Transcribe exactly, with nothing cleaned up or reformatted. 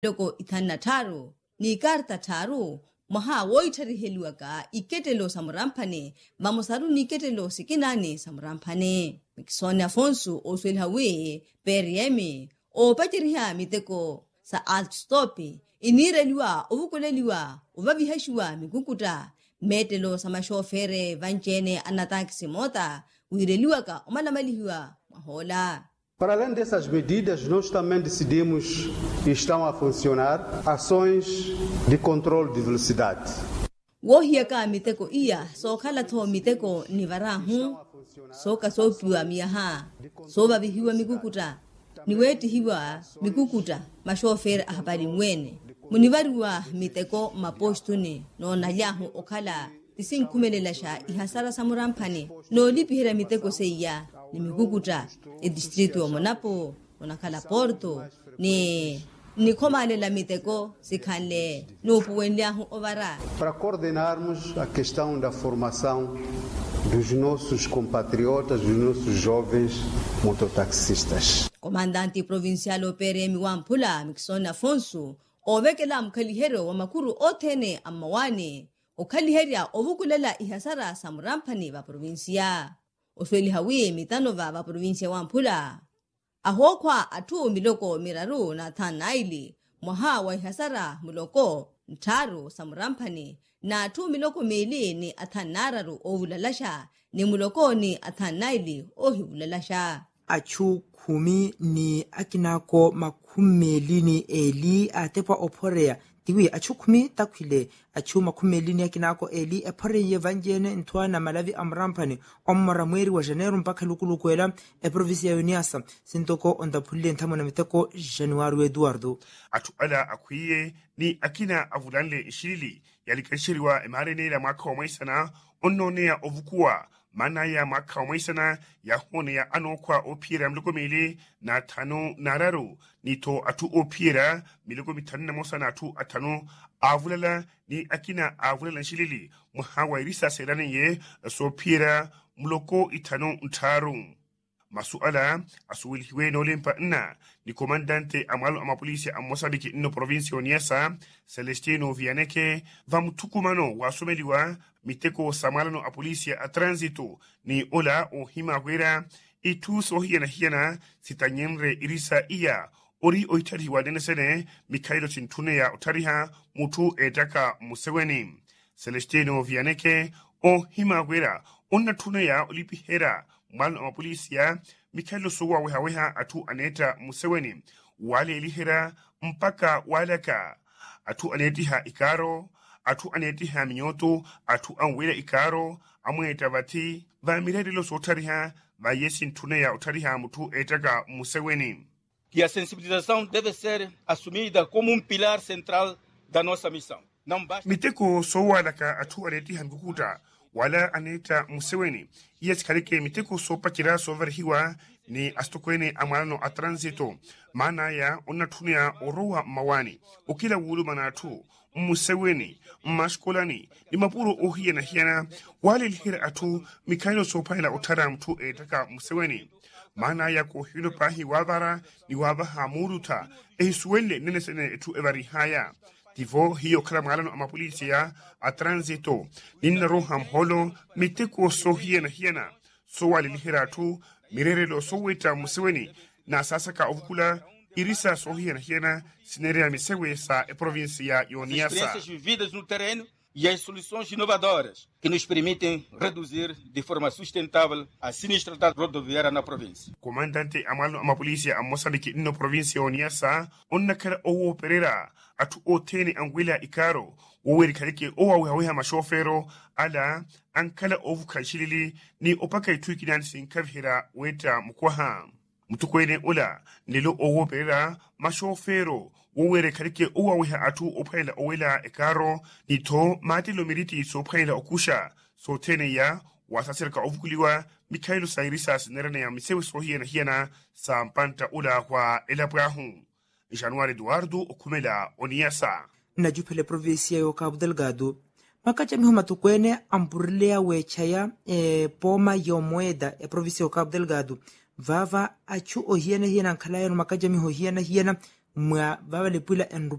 loko ithanna tharu ni karta tharu maha woithari heluaka iketelo samramphane mamosaru niketelo sikinane samramphane Mikisone Afonso oswelhawe perieme o patiriha miteko sa altstopi inireliwa ovukoleliwa uvavihashiwa mikukuta metelo samashofere vanchene anatakisi mota uireliwaka omalamalihiwa mahola. Para além dessas medidas, nós também decidimos e estão a funcionar ações de controle de velocidade. Wohiaka miteko iya so kala to miteko nivarahu so kasopiwa miyaha so babihiwa mikukuta niweti hiwa mikukuta mashofere ahabari mwene munivariwa miteko mapostune no nayahu okala tisin kumelela ihasara samurampane no lipihira miteko seiya ni mikukuta e distrito Monapo onakala Porto ni ni komale la miteko sikhanle no puwenliahu ovara para coordenarmos a questão da formação dos nossos compatriotas, dos nossos jovens mototaxistas. Comandante provincial opere miwampula Mikisone Afonso ovekela mkhalihero wa makuru othene amawane okhaliheria ovukulela ihasara samurampani va provincia osweli hawi mitanova va provincia wampula ahokwa atu miloko miraru na thanaili moha wa ihasara muloko ntharu samurampani na atu miloko meli ni athanararu ovulalasha ni muloko ni athanaili ohivulalasha achu khumi ni akinako makhumeli ni eli atepa ophorea tiwi achu khumi takhile achu makhumeli ni akinako eli ephorea vanjene ntwana malavi amrampani ommara mweri wa janeiro mpaka lukulukwela e provincia ya Niassa sintoko ondaphulle nthamona miteko January Eduardo atu ala akwiye ni akina avulanle ishili yalikashiriwa emarene la mwaka wa mwaisana onone ya ovukua mana ya mwaka wa mwaisana ya hone ya anokwa opira mliko mele na tano nararu nito atu opira miliko mitanu na mosa na atu atano avulala ni akina avulala nshilili muhawa irisa serane ye so pira mloko itano ntaru. Masuala asuwilihiwe nolempa nna ni komandante amalo ama polisi a Mosambiki ino provinsi o Niassa Celestino Vianeke vamutukumano wasomeliwa miteko samalano a polisi a transito ni ola o himagwera itu so hiena hiena sitanyenre irisa iya ori oitariwa denesene Mikailo Chintune ya otariha mutu etaka museweni. Celestino Vianeke o himagwera onna tune ya olipihera mwalo ama polisia Mikailo Sowa weha weha atu aneta museweni wale ilihira mpaka walaka atu anetiha ikaro atu anetiha minyoto atu anwela ikaro amweta vati va mirerilo sotariha va yesin tuneya otariha mutu etaka museweni. Que a sensibilização deve ser assumida como um pilar central da nossa missão. Não basta miteko Sowa laka atu anetiha ngukuta wala aneta museweni yes kalike miteko so pakira so verhiwa ni astokwene amalano a transito mana ya onatunia orowa mawani ukila wulu manatu museweni maskolani ni mapuro ohiya na hiana wale lihira atu Mikailo so paila otara mtu etaka museweni mana ya ko hilo pahi wabara ni wabaha muruta ehisuwele nenesene etu evari haya tivo hiyo kala malano ama polisia a transito ninna roham holo miteko so hiena hiena so wale lihira atu mirerelo so weta museweni na sasa ka ovukula irisa so hiena hiena sinerea misewe sa e provincia ya Niassa. Experiências vividas no terreno e as soluções inovadoras que nos permitem reduzir de forma sustentável a sinistralidade rodoviária na província. Comandante amalo ama polisia a Mosambiki ino provincia ya Niassa onna kala owo perera atu otene anguila ikaro waweri kalike owa weha mashofero ala ankala ovu kashilili ni opaka ituiki nansi nkavihira weta mkwaha. Mtukwene ula nilo owo perera mashofero waweri kalike owa weha atu opaila owela ikaro ni to matilo miriti so opaila okusha so tene ya wasasirka ovukuliwa Mikailo Sairisas nerene ya misewe sohiena hiena sa mpanta ula kwa elabrahu. January Eduardo okumela o Niassa. na jupele provinsia yo Cabo Delgado makacha miho matukwene amburlea wechaya e poma yo moeda e provinsia yo Cabo Delgado vava achu o hiena hiena nkalayo makacha miho hiena hiena mwa va va lepula enrupa